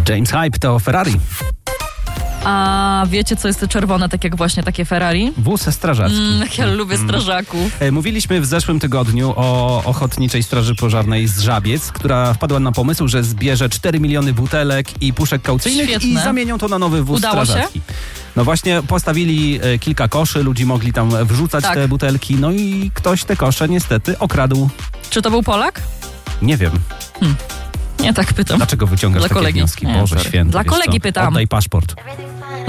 James Hype to Ferrari. A wiecie, co jest to czerwone, tak jak właśnie takie Ferrari? Wóz strażacki. Ja lubię strażaków. Mówiliśmy w zeszłym tygodniu o Ochotniczej Straży Pożarnej z Żabiec, która wpadła na pomysł, że zbierze 4 miliony butelek i puszek kaucyjnych Świetne. i zamienią to na nowy wóz Udało strażacki. No właśnie postawili kilka koszy, ludzi mogli tam wrzucać te butelki, no i ktoś te kosze niestety okradł. Czy to był Polak? Nie wiem. Nie tak pytam. Dlaczego wyciągasz Dla takie kolegi. wnioski? Nie, Boże sorry. święty. Dla wiesz kolegi co? pytam. Oddaj paszport.